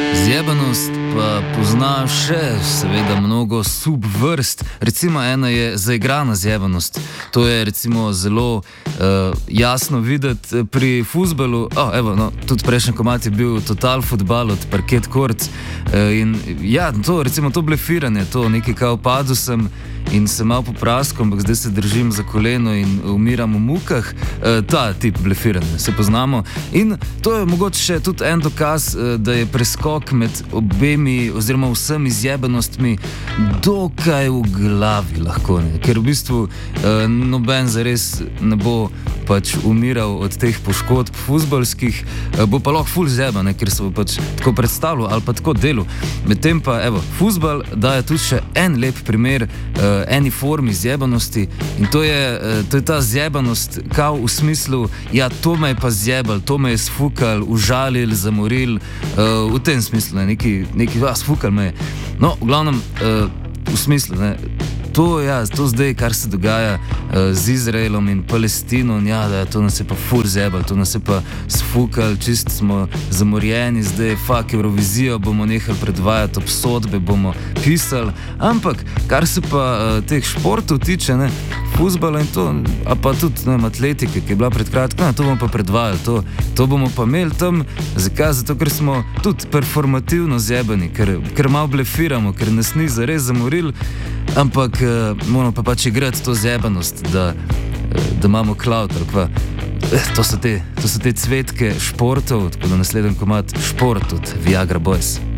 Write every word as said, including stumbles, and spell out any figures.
Zjebanost pa pozna še seveda mnogo subvrst. Recimo ena je zaigrana zjebanost. To je recimo zelo uh, jasno videti pri fuzbalu. Oh, evo, no, tudi prejšnji komad je bil Total Football od Parket Courts. Uh, in ja, to, recimo to blefiranje, to nekaj kao padel sem in se malo popraskal, ampak zdaj se držim za koleno in umiram v mukah. Uh, ta tip blefiranja, se poznamo. In to je mogoče še tudi en dokaz, uh, da je preskok med obemi oziroma vsemi zjebenostmi dokaj v glavi lahko, ne? Ker v bistvu uh, noben zares ne bo pač umiral od teh poškodb fuzbalskih, uh, bo pa lahko ful zjeba, ne? Ker se bo pač tako predstavljal ali pa tako delal. Medtem pa, evo, fuzbal daje tudi še en lep primer uh, eni formi zjebanosti in to je, uh, to je ta zjebanost kao v smislu, ja, to me je pa zjebal, to me je sfukal, užalil, zamoril, uh, v tem smislu, ne? Neki, neki, ja, sfukal me je. No, v glavnem, uh, v smislu, ne, to, ja, to zdaj, kar se dogaja uh, z Izraelom in Palestino, ja, da to nas je pa ful zjebal, to nas je pa sfukal, čist smo zamorjeni, zdaj fuck Eurovizijo bomo nehali predvajati, obsodbe bomo pisali, ampak kar se pa uh, teh športov tiče, ne, fuzbala in to, a pa tudi, ne vem, atletike, ki je bila pred kratko, ne, to bomo pa predvajali, to, to bomo pa imeli tam. Zakaj? Zato, ker smo tudi performativno zjebani, ker, ker malo blefiramo, ker nas ni zares zamoril, ampak uh, moramo pa pač igrati to zjebanost, da, uh, da imamo cloud, ali kva. Eh, to so te, to so te cvetke športov, tako da naslednji komad šport od Viagra Boys.